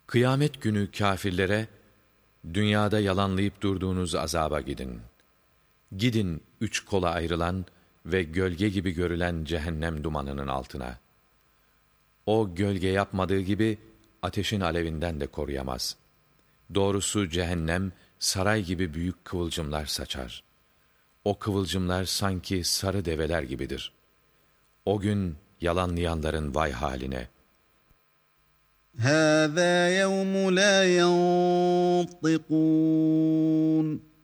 Kıyamet günü kâfirlere, dünyada yalanlayıp durduğunuz azaba gidin. Gidin 3 kola ayrılan ve gölge gibi görülen cehennem dumanının altına. O gölge yapmadığı gibi ateşin alevinden de koruyamaz. Doğrusu cehennem saray gibi büyük kıvılcımlar saçar. O kıvılcımlar sanki sarı develer gibidir. O gün yalanlayanların vay haline. هَذَا يَوْمُ لَا يَنطِقُونَ